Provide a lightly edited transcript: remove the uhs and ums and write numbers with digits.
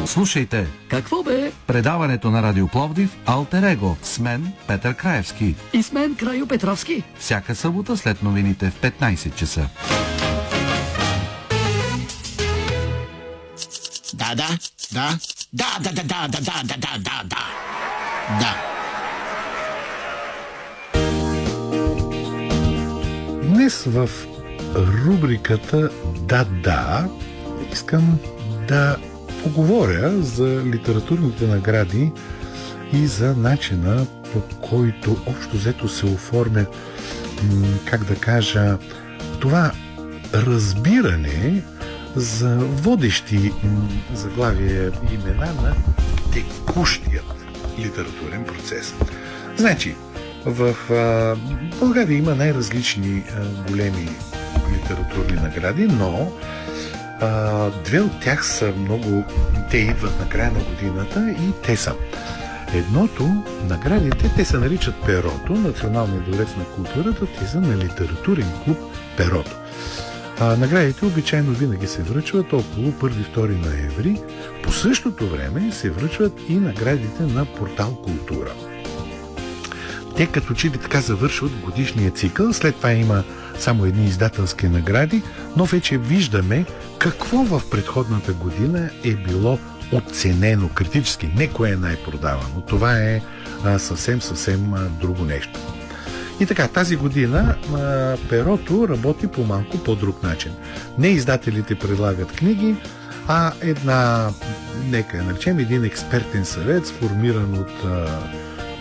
Слушайте. Какво бе? Предаването на Радио Пловдив Алтер Его с мен Петър Краевски. И с мен Крайо Петровски. Всяка събота след новините в 15 часа. Днес в рубриката Да, искам да поговоря за литературните награди и за начина, по който общо взето се оформя, как да кажа, това разбиране за водещи заглавия и имена на текущият литературен процес. Значи, в България има най-различни големи литературни награди, но две от тях са много... Те идват на края на годината и те са. Едното, наградите, те се наричат Перото, Националния дворец на културата, те са на литературен клуб Перото. Наградите обичайно винаги се връчват около 1-2 ноември. По същото време се връчват и наградите на портал Култура. Те като че ли така завършват годишния цикъл, след това има само едни издателски награди, но вече виждаме какво в предходната година е било оценено критически. Не кое е най-продавано. Това е съвсем друго нещо. И така, тази година Перото работи по малко по-друг начин. Не издателите предлагат книги, а нека я наречем, един експертен съвет, сформиран от